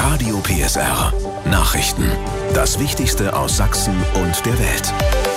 Radio PSR. Nachrichten. Das Wichtigste aus Sachsen und der Welt.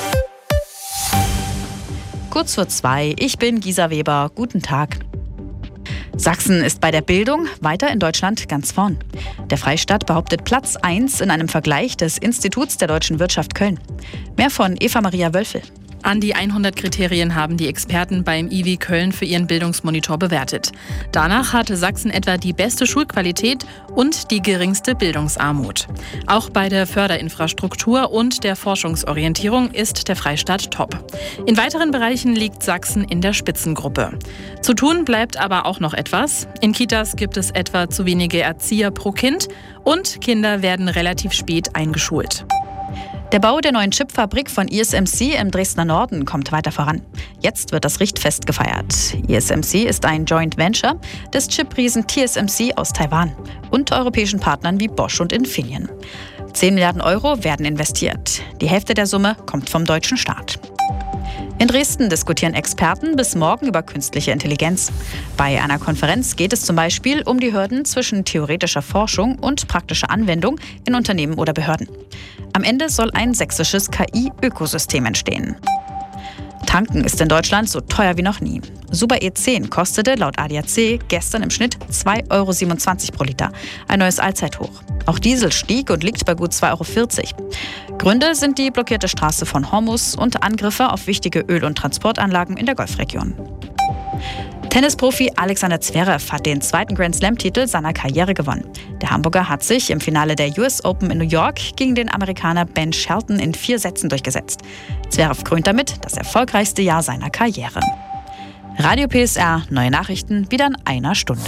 Kurz vor 2, ich bin Gisa Weber. Guten Tag. Sachsen ist bei der Bildung weiter in Deutschland ganz vorn. Der Freistaat behauptet Platz 1 in einem Vergleich des Instituts der deutschen Wirtschaft Köln. Mehr von Eva-Maria Wölfel. An die 100 Kriterien haben die Experten beim IW Köln für ihren Bildungsmonitor bewertet. Danach hatte Sachsen etwa die beste Schulqualität und die geringste Bildungsarmut. Auch bei der Förderinfrastruktur und der Forschungsorientierung ist der Freistaat top. In weiteren Bereichen liegt Sachsen in der Spitzengruppe. Zu tun bleibt aber auch noch etwas. In Kitas gibt es etwa zu wenige Erzieher pro Kind und Kinder werden relativ spät eingeschult. Der Bau der neuen Chipfabrik von ISMC im Dresdner Norden kommt weiter voran. Jetzt wird das Richtfest gefeiert. ISMC ist ein Joint Venture des Chipriesen TSMC aus Taiwan und europäischen Partnern wie Bosch und Infineon. 10 Milliarden Euro werden investiert. Die Hälfte der Summe kommt vom deutschen Staat. In Dresden diskutieren Experten bis morgen über künstliche Intelligenz. Bei einer Konferenz geht es zum Beispiel um die Hürden zwischen theoretischer Forschung und praktischer Anwendung in Unternehmen oder Behörden. Am Ende soll ein sächsisches KI-Ökosystem entstehen. Tanken ist in Deutschland so teuer wie noch nie. Super E10 kostete laut ADAC gestern im Schnitt 2,27 € pro Liter. Ein neues Allzeithoch. Auch Diesel stieg und liegt bei gut 2,40 €. Gründe sind die blockierte Straße von Hormuz und Angriffe auf wichtige Öl- und Transportanlagen in der Golfregion. Tennisprofi Alexander Zverev hat den zweiten Grand-Slam-Titel seiner Karriere gewonnen. Der Hamburger hat sich im Finale der US Open in New York gegen den Amerikaner Ben Shelton in 4 Sätzen durchgesetzt. Zverev krönt damit das erfolgreichste Jahr seiner Karriere. Radio PSR, neue Nachrichten, wieder in einer Stunde.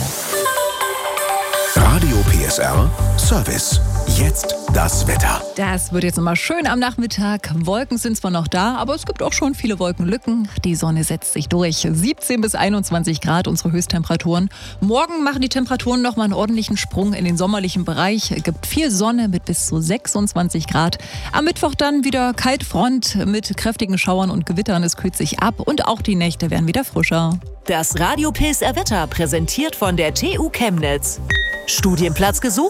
Radio PSR Service. Jetzt das Wetter. Das wird jetzt immer schön am Nachmittag. Wolken sind zwar noch da, aber es gibt auch schon viele Wolkenlücken. Die Sonne setzt sich durch. 17 bis 21 Grad unsere Höchsttemperaturen. Morgen machen die Temperaturen noch mal einen ordentlichen Sprung in den sommerlichen Bereich. Es gibt viel Sonne mit bis zu 26 Grad. Am Mittwoch dann wieder Kaltfront mit kräftigen Schauern und Gewittern. Es kühlt sich ab und auch die Nächte werden wieder frischer. Das Radio PSR Wetter präsentiert von der TU Chemnitz. Studienplatz gesucht?